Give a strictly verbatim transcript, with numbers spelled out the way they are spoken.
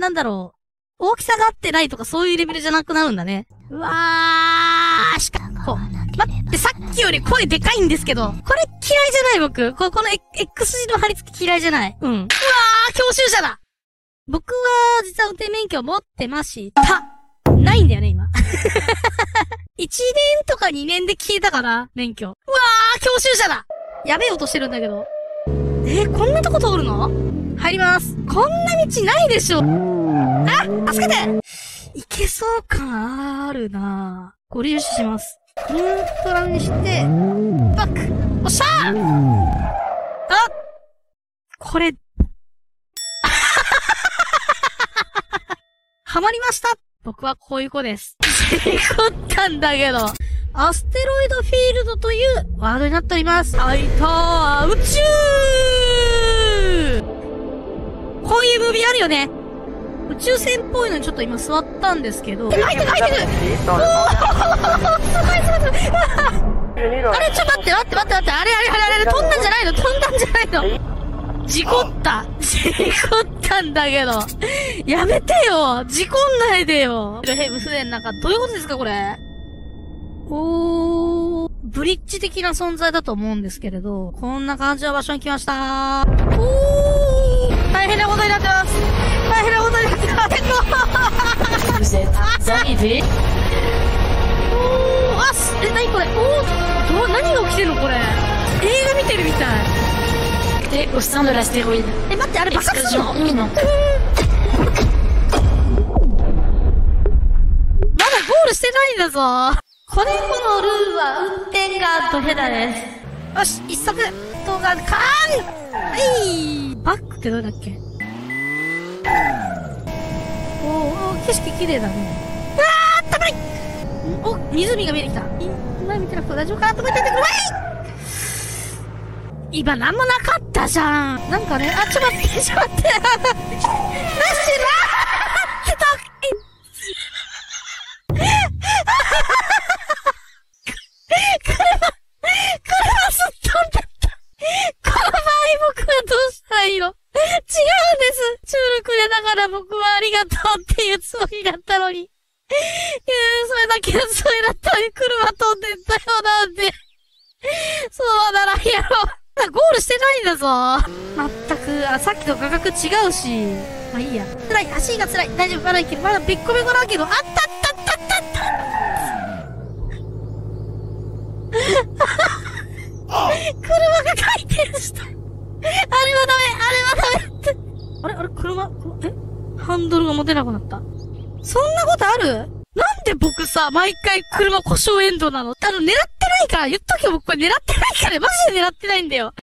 なんだろう。大きさが合ってないとかそういうレベルじゃなくなるんだね。うわー、しかも、待って、さっきより声でかいんですけど、これ嫌いじゃない僕。こ、この X 字の貼り付け嫌いじゃない。うん。うわー、教習車だ。僕は、実は運転免許持ってました。ないんだよね、今。いちねんとかにねんで消えたかな、免許。うわー、教習車だ。やべえ音してるんだけど。えー、こんなとこ通るの？入ります。こんな道ないでしょ。あ、助けて！いけそう感あるなぁ。ご利用します。ニュートラルにして、バック！おっしゃー！あ！これ、ハマりました！僕はこういう子です。事故ったんだけど。アステロイドフィールドというワードになっております。あいたー、宇宙！こういうムービーあるよね。宇宙船っぽいのにちょっと今座ったんですけど。入ってる入ってる！おー！すごいすごいすごい！あれちょっと待って待って待って待って、あれあれあれあれ、飛んだんじゃないの飛んだんじゃないの事故った事故ったんだけど。やめてよ事故んないでよヘブ船なんか、どういうことですかこれ。おー、ブリッジ的な存在だと思うんですけれど、こんな感じの場所に来ましたー。おー、大変なことになってます。大変なことになってます。 Vous êtes arrivé. おー、あ、す、え、なにこれ。おー、ど、何が起きてんのこれ。映画見てるみたい。 Et au sein de l'astéroïde. え、待って、あれ爆発するの？ Explosion imminente. まだゴールしてないんだぞ。これこのルールは運転がドヘダです。よし、一足、動画、カーン！はい、バックってどれだっけ？おー、景色綺麗だね。あー、高い！お、湖が見えてきた。今見てなくて大丈夫かなと思っててください！今なんもなかったじゃん。なんかね、あ、ちょっと待って、ちょっと待って。なしなーってた。車、車すっ飛んだった。この場合僕はどうしたらいいの？違うんです。チュールくれながら僕はありがとうっていうつもりだったのに。いやそれだけのつもりだったのに車飛んでったよなんて。そうならんやろ。ゴールしてないんだぞ。まったく、あ、さっきと価格違うし。まあいいや。辛い、足が辛い。大丈夫、まだいける。まだべっこべこだけど、あったったったったった。車が回転した。あれはダメ、あれはダメって。あれあれ車、えハンドルが持てなくなった。そんなことある？なんで僕さ、毎回車故障エンドなの？あの、狙ってないから言っとけよ、僕これ狙ってないから、マジで狙ってないんだよ。